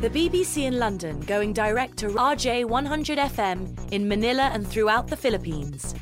The BBC in London going direct to RJ 100 FM in Manila and throughout the Philippines.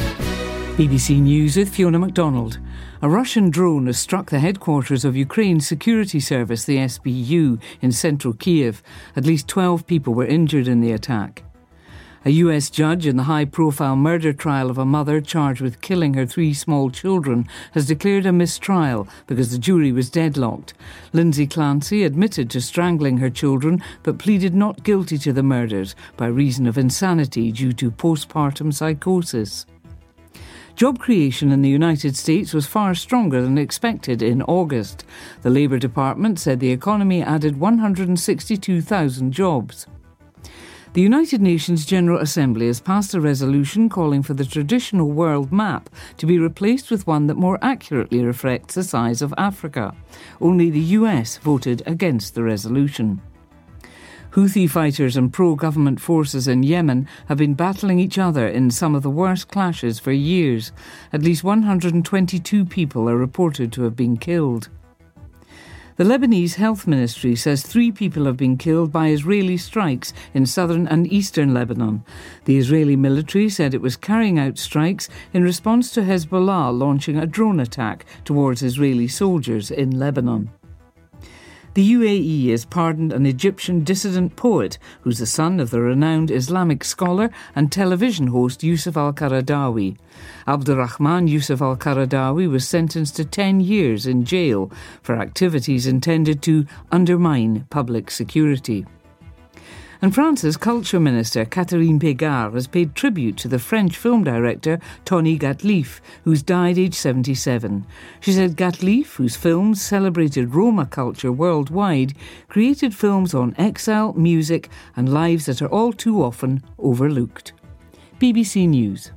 BBC News with Fiona MacDonald. A Russian drone has struck the headquarters of Ukraine's security service, the SBU, in central Kiev. At least 12 people were injured in the attack. A US judge in the high-profile murder trial of a mother charged with killing her 3 small children has declared a mistrial because the jury was deadlocked. Lindsay Clancy admitted to strangling her children but pleaded not guilty to the murders by reason of insanity due to postpartum psychosis. Job creation in the United States was far stronger than expected in August. The Labour Department said the economy added 162,000 jobs. The United Nations General Assembly has passed a resolution calling for the traditional world map to be replaced with one that more accurately reflects the size of Africa. Only the US voted against the resolution. Houthi fighters and pro-government forces in Yemen have been battling each other in some of the worst clashes for years. At least 122 people are reported to have been killed. The Lebanese Health Ministry says 3 people have been killed by Israeli strikes in southern and eastern Lebanon. The Israeli military said it was carrying out strikes in response to Hezbollah launching a drone attack towards Israeli soldiers in Lebanon. The UAE has pardoned an Egyptian dissident poet who's the son of the renowned Islamic scholar and television host Yusuf al-Qaradawi. Abdurrahman Yusuf al-Qaradawi was sentenced to 10 years in jail for activities intended to undermine public security. And France's Culture Minister Catherine Pégard has paid tribute to the French film director Tony Gatliff, who's died aged 77. She said Gatliff, whose films celebrated Roma culture worldwide, created films on exile, music and lives that are all too often overlooked. BBC News.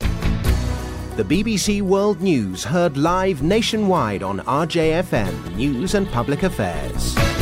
The BBC World News heard live nationwide on RJFM News and Public Affairs.